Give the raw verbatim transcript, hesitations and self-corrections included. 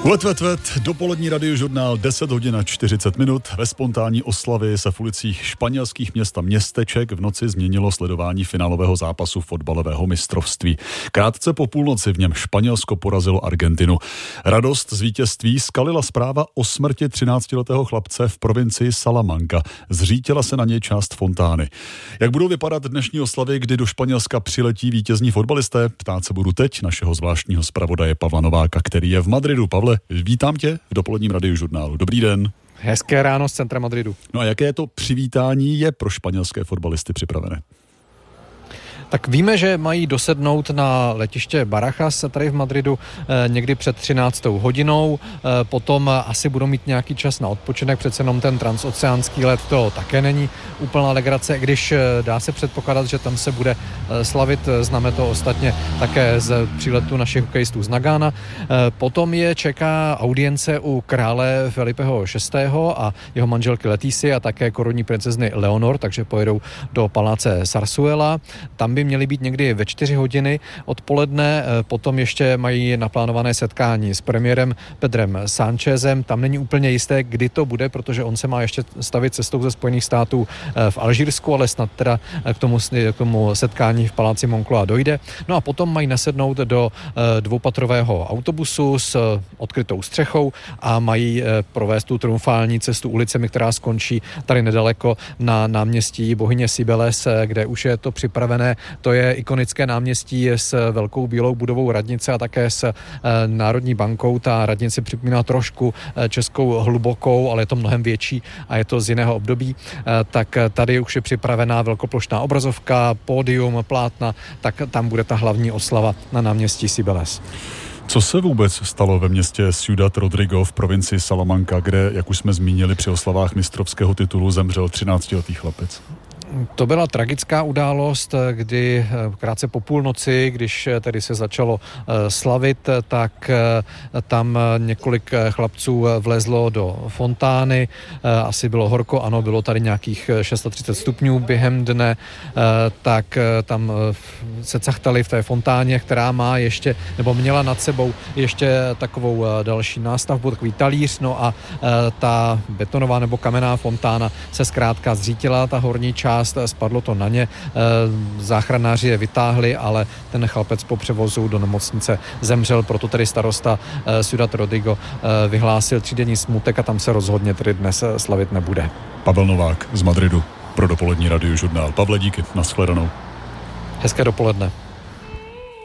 Vet, vet, vet, dopolední radiožurnál deset hodin a čtyřicet minut. Ve spontánní oslavě se v ulicích španělských měst a městeček v noci změnilo sledování finálového zápasu fotbalového mistrovství. Krátce po půlnoci v něm Španělsko porazilo Argentinu. Radost z vítězství skalila zpráva o smrti třináctiletého chlapce v provincii Salamanca. Zřítila se na něj část fontány. Jak budou vypadat dnešní oslavy, kdy do Španělska přiletí vítězní fotbalisté? Ptát se budu teď našeho zvláštního zpravodaje Pavla Nováka, který je v Madridu. Pavle, vítám tě v dopoledním radiožurnálu. Dobrý den. Hezké ráno z centra Madridu. No a jaké to přivítání je pro španělské fotbalisty připravené? Tak víme, že mají dosednout na letiště Barajas tady v Madridu eh, někdy před třináctou hodinou, eh, potom asi budou mít nějaký čas na odpočinek, přece jenom ten transoceánský let to také není úplná legrace, když eh, dá se předpokládat, že tam se bude eh, slavit, známe to ostatně také z příletu našich hokejistů z Nagána. Eh, potom je čeká audience u krále Felipeho šestého a jeho manželky Letici a také korunní princezny Leonor, takže pojedou do paláce Zarzuela. Tam by měly být někdy ve čtyři hodiny odpoledne, potom ještě mají naplánované setkání s premiérem Pedrem Sánchezem. Tam není úplně jisté, kdy to bude, protože on se má ještě stavit cestou ze Spojených států v Alžírsku, ale snad teda k tomu, k tomu setkání v paláci Moncloa dojde. No a potom mají nasednout do dvoupatrového autobusu s odkrytou střechou a mají provést tu triumfální cestu ulicemi, která skončí tady nedaleko na náměstí Bohyně Cibeles, kde už je to připravené. To je ikonické náměstí s velkou bílou budovou radnice a také s e, Národní bankou. Ta radnice připomíná trošku e, českou hlubokou, ale je to mnohem větší a je to z jiného období. E, tak tady už je připravená velkoplošná obrazovka, pódium, plátna, tak tam bude ta hlavní oslava na náměstí Cibeles. Co se vůbec stalo ve městě Ciudad Rodrigo v provincii Salamanca, kde, jak už jsme zmínili, při oslavách mistrovského titulu zemřel třináctiletý chlapec? To byla tragická událost, kdy krátce po půlnoci, když tedy se začalo slavit, tak tam několik chlapců vlezlo do fontány. Asi bylo horko, ano, bylo tady nějakých třicet šest stupňů během dne, tak tam se cachtali v té fontáně, která má ještě, nebo měla nad sebou ještě takovou další nástavbu, takový talíř, no a ta betonová nebo kamenná fontána se zkrátka zřítila, ta horní část, spadlo to na ně, záchranáři je vytáhli, ale ten chlapec po převozu do nemocnice zemřel, proto tedy starosta Ciudad Rodrigo vyhlásil třídenní smutek a tam se rozhodně tedy dnes slavit nebude. Pavel Novák z Madridu pro dopolední radiožurnál. Pavle, díky, nashledanou. Hezké dopoledne.